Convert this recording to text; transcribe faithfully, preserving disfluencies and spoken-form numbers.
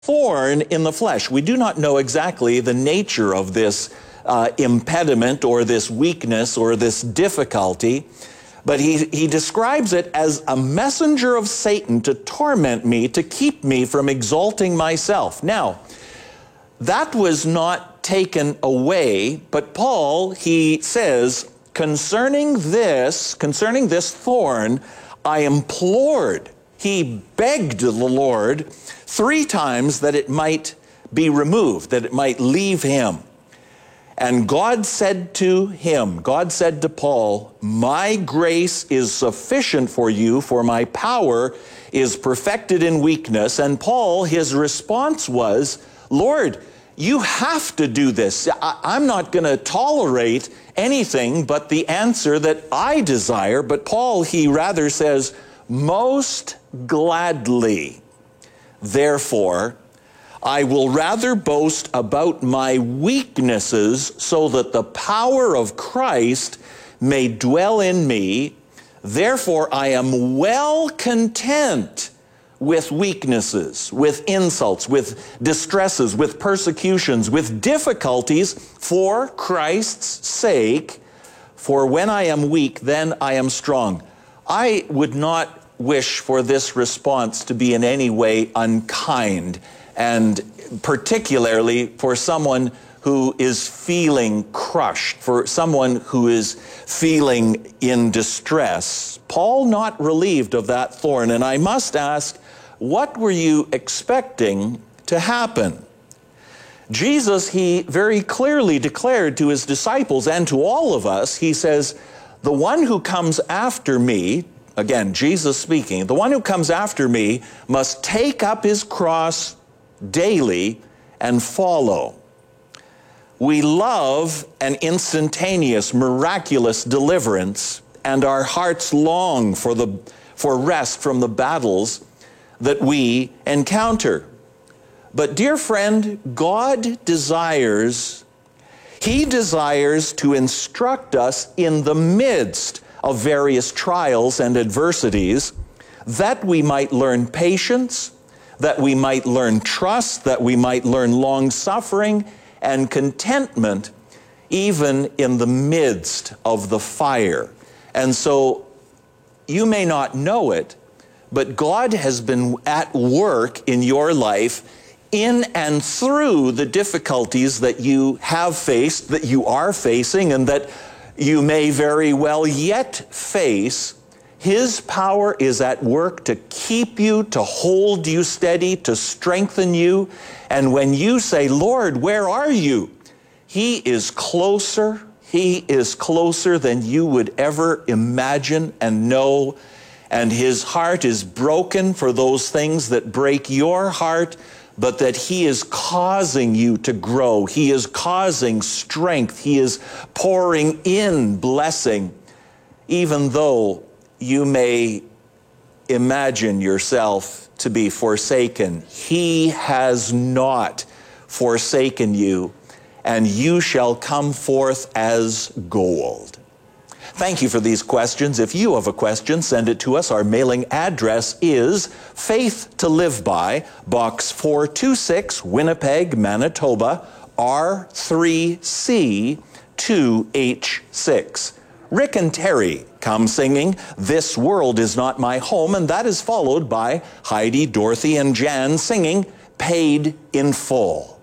thorn in the flesh. We do not know exactly the nature of this uh, impediment or this weakness or this difficulty, but he, he describes it as a messenger of Satan to torment me, to keep me from exalting myself. Now, that was not taken away, but Paul, he says, concerning this, concerning this thorn, I implored, he begged the Lord three times that it might be removed, that it might leave him. And God said to him, God said to Paul, my grace is sufficient for you, for my power is perfected in weakness. And Paul, his response was, Lord, you have to do this. I, I'm not going to tolerate anything but the answer that I desire. But Paul, he rather says, most gladly. Therefore, I will rather boast about my weaknesses so that the power of Christ may dwell in me. Therefore, I am well content with weaknesses, with insults, with distresses, with persecutions, with difficulties for Christ's sake. For when I am weak, then I am strong. I would not wish for this response to be in any way unkind, and particularly for someone who is feeling crushed, for someone who is feeling in distress. Paul not relieved of that thorn, and I must ask, what were you expecting to happen? Jesus, he very clearly declared to his disciples and to all of us, he says, the one who comes after me, again, Jesus speaking, the one who comes after me must take up his cross daily and follow. We love an instantaneous, miraculous deliverance, and our hearts long for the for rest from the battles that we encounter. But dear friend, God desires, he desires to instruct us in the midst of various trials and adversities, that we might learn patience, that we might learn trust, that we might learn long-suffering and contentment, even in the midst of the fire. And so, you may not know it, but God has been at work in your life in and through the difficulties that you have faced, that you are facing, and that you may very well yet face. His power is at work to keep you, to hold you steady, to strengthen you. And when you say, Lord, where are you? He is closer. He is closer than you would ever imagine and know. And his heart is broken for those things that break your heart, but that he is causing you to grow. He is causing strength. He is pouring in blessing, even though you may imagine yourself to be forsaken. He has not forsaken you, and you shall come forth as gold. Thank you for these questions. If you have a question, send it to us. Our mailing address is Faith to Live By, Box four two six, Winnipeg, Manitoba, R three C two H six. Rick and Terry come singing This World Is Not My Home, and that is followed by Heidi, Dorothy, and Jan singing Paid in Full.